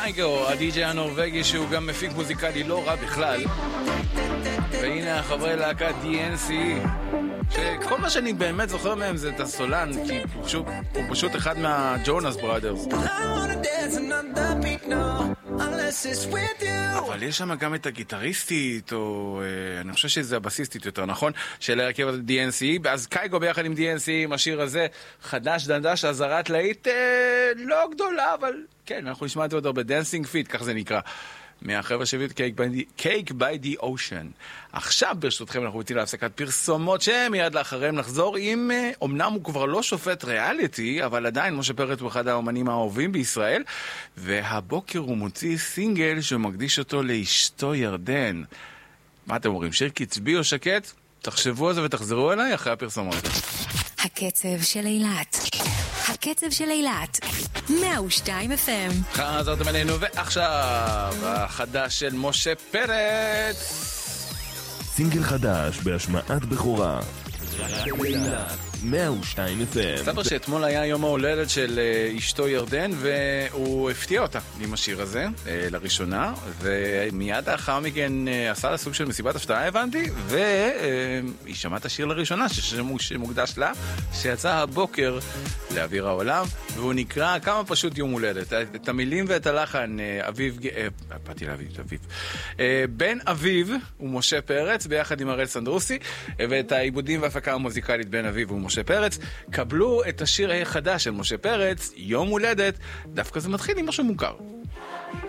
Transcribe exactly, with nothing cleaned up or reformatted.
קייגו, הדי-ג'יי הנורווגי שהוא גם מפיק מוזיקלי לא רע בכלל. והנה החברי להקת די אן סי, שכל מה שאני באמת זוכר מהם זה את הסולן, כי הוא פשוט, הוא פשוט אחד מהג'ונס ברודרס. אבל יש שם גם את הגיטריסטית, או אני חושב שזה הבסיסטית יותר, נכון? של הרכב די אן סי, אז קייגו ביחד עם די אן סי, עם השיר הזה, חדש דנדש, הזרת להיט אה, לא גדולה, אבל כן, אנחנו נשמע את זה עוד בדנסינג פיט, כך זה נקרא. מהחבר'ה שהביאו את Cake by the Ocean. עכשיו ברשותכם אנחנו יוצאים להפסקת פרסומות שמיד לאחריהם נחזור עם, אמנם הוא כבר לא שופט ריאליטי, אבל עדיין משה פרץ הוא אחד האומנים האהובים בישראל, והבוקר הוא מוציא סינגל שמקדיש אותו לאשתו ירדן. מה אתם אומרים, שיר קצבי או שקט? תחשבו על זה ותחזרו אליי אחרי הפרסומות. הקצב של אילת. הקצב של אילת. מאה ושתיים אף אם. חזרתם אלינו, ועכשיו החדש של משה פרץ. סינגל חדש בהשמעת בכורה. מאה ושתיים אף אם. ספר שאתמול היה יום ההולדת של אשתו ירדן, והוא הפתיע אותה עם השיר הזה לראשונה, ומיד לאחר מכן עשה לה סוג של מסיבת הפתעה, הבנתי, והיא שמעה את השיר לראשונה שמוקדש לה, שיצא הבוקר לאוויר העולם, והוא נקרא כמה פשוט יום הולדת. את המילים ואת הלחן אביב, באתי להביא את אביב, בן אביב ומשה פרץ ביחד עם הראל סנדרוסי, ואת העיבודים והפקה המוזיקלית בן אביב ומשה פרץ. קבלו את השיר החדש של משה פרץ, יום הולדת. דווקא זה מתחיל עם משהו מוכר.